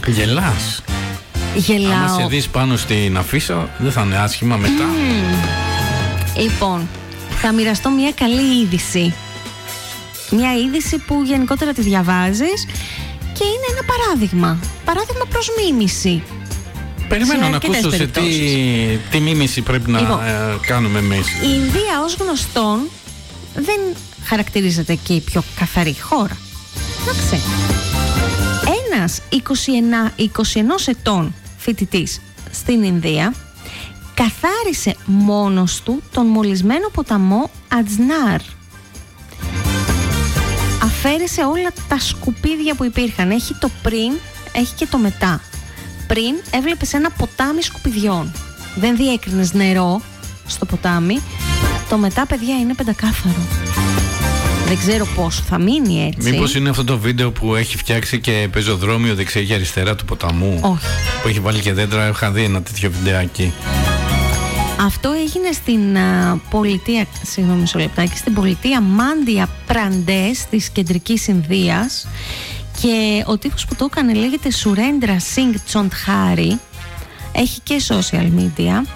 Γελάς. Γελάω. Αν σε δεις πάνω στην αφίσα, δεν θα είναι άσχημα μετά. Λοιπόν, θα μοιραστώ μια καλή είδηση. Μια είδηση που γενικότερα τη διαβάζεις και είναι ένα παράδειγμα. Παράδειγμα προς μίμηση. Περιμένω να ακούσω σε τι μίμηση πρέπει να κάνουμε εμείς. Η Ινδία ως γνωστόν δεν χαρακτηρίζεται και η πιο καθαρή χώρα. Εντάξει. Ένας 21 ετών φοιτητής στην Ινδία καθάρισε μόνος του τον μολυσμένο ποταμό Ατζνάρ. Αφαίρεσε όλα τα σκουπίδια που υπήρχαν. Έχει το πριν, έχει και το μετά. Πριν έβλεπες ένα ποτάμι σκουπιδιών. Δεν διέκρινες νερό στο ποτάμι. Το μετά, παιδιά, είναι πεντακάθαρο. Δεν ξέρω πώς θα μείνει έτσι. Μήπως είναι αυτό το βίντεο που έχει φτιάξει και πεζοδρόμιο δεξιά και αριστερά του ποταμού? Όχι. Που έχει βάλει και δέντρα. Είχα δει ένα τέτοιο βιντεάκι. Αυτό έγινε στην πολιτεία, μισό λεπτάκι, στην πολιτεία Μάντια Πραντές της κεντρικής Ινδίας, και ο τύπος που το έκανε λέγεται Σουρέντρα Σινγκ Τσοντχάρη. Έχει και social media.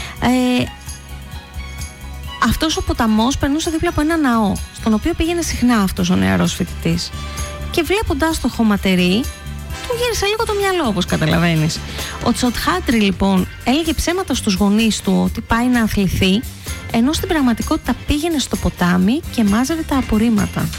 Αυτός ο ποταμός περνούσε δίπλα από ένα ναό, στον οποίο πήγαινε συχνά αυτός ο νεαρός φοιτητής. Και βλέποντας το χωματερί, του γύρισε λίγο το μυαλό, όπως καταλαβαίνεις. Ο Τσοντχάτρη λοιπόν έλεγε ψέματα στους γονείς του ότι πάει να αθληθεί, ενώ στην πραγματικότητα πήγαινε στο ποτάμι και μάζευε τα απορρίμματα.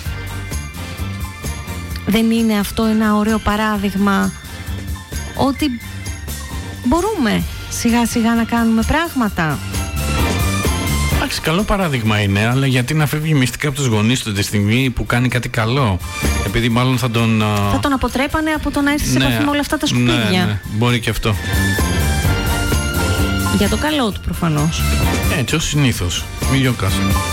Δεν είναι αυτό ένα ωραίο παράδειγμα ότι μπορούμε σιγά σιγά να κάνουμε πράγματα? Εντάξει, καλό παράδειγμα είναι, αλλά γιατί να φεύγει μυστικά από τους γονείς του τη στιγμή που κάνει κάτι καλό? Επειδή μάλλον θα τον αποτρέπανε από το να έρθει σε επαφή με όλα αυτά τα σκουπίδια. Ναι, μπορεί και αυτό. Για το καλό του προφανώς. Έτσι, ως συνήθως. Μη γιώκας.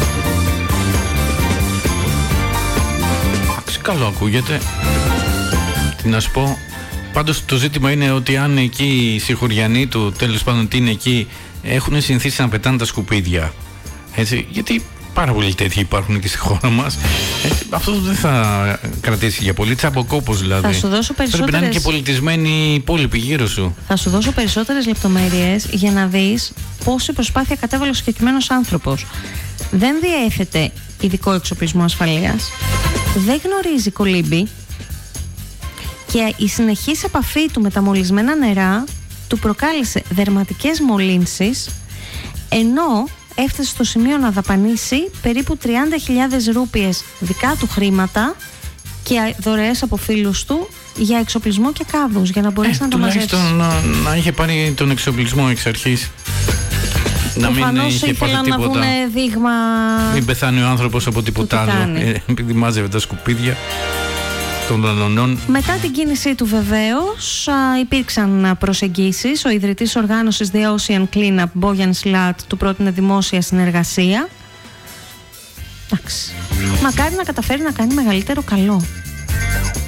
Εντάξει, καλό ακούγεται. Τι να σου πω. Πάντως το ζήτημα είναι ότι αν εκεί οι σιχουριανοί του, τέλος πάντων τι είναι εκεί, έχουν συνηθίσει να πετάνε τα σκουπίδια. Έτσι, γιατί πάρα πολλοί τέτοιοι υπάρχουν και στη χώρα μας. Αυτό δεν θα κρατήσει για πολύ. Τσαμποκόπος δηλαδή. Θα σου δώσω περισσότερες... Πρέπει να είναι και πολιτισμένη η υπόλοιπη γύρω σου. Θα σου δώσω περισσότερες λεπτομέρειες για να δεις πόση προσπάθεια κατέβαλε ο συγκεκριμένος άνθρωπος. Δεν διέθετε ειδικό εξοπλισμό ασφαλείας, δεν γνωρίζει κολύμπη και η συνεχής επαφή του με τα μολυσμένα νερά του προκάλεσε δερματικές μολύνσεις, ενώ έφτασε στο σημείο να δαπανίσει περίπου 30.000 ρούπιες δικά του χρήματα και δωρεές από φίλους του για εξοπλισμό και κάδους, για να μπορέσει να τα μαζέψει. Τουλάχιστον να είχε πάρει τον εξοπλισμό εξ αρχής. Να μην είχε πάρει να δούνε δείγμα. Μην πεθάνει ο άνθρωπος από τίποτα άλλο, επειδή μάζευε τα σκουπίδια των αλωνών. Μετά την κίνησή του βεβαίως υπήρξαν προσεγγίσεις. Ο ιδρυτής οργάνωσης The Ocean Cleanup, Bojan Slat, του πρότεινε δημόσια συνεργασία. Εντάξει. Μακάρι να καταφέρει να κάνει μεγαλύτερο καλό.